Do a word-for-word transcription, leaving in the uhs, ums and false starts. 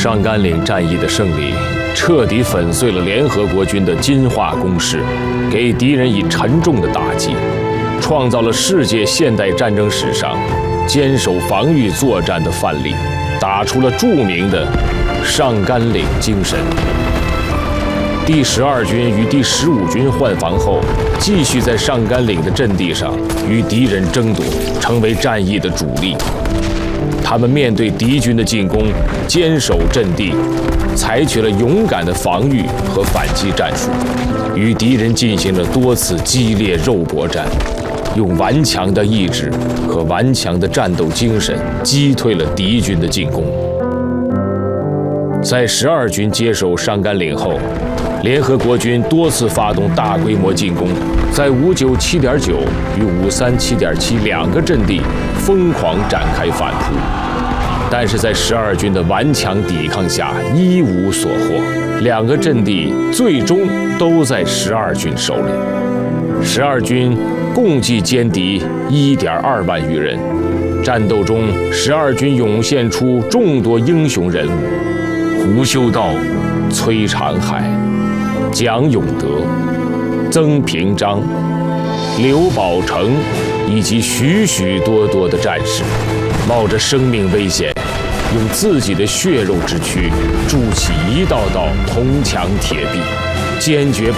上甘岭战役的胜利，彻底粉碎了联合国军的金化攻势，给敌人以沉重的打击，创造了世界现代战争史上坚守防御作战的范例，打出了著名的上甘岭精神。第十二军与第十五军换防后，继续在上甘岭的阵地上与敌人争夺，成为战役的主力。他们面对敌军的进攻，坚守阵地，采取了勇敢的防御和反击战术，与敌人进行了多次激烈肉搏战，用顽强的意志和顽强的战斗精神击退了敌军的进攻。在十二军接手上甘岭后，联合国军多次发动大规模进攻，在五九七点九与五三七点七两个阵地疯狂展开反扑，但是在十二军的顽强抵抗下一无所获，两个阵地最终都在十二军手里。十二军共计歼敌一点二万余人，战斗中十二军涌现出众多英雄人物，胡修道、崔长海、蒋永德、曾平章、刘宝成以及许许多多的战士，冒着生命危险，用自己的血肉之躯筑起一道道铜墙铁壁，坚决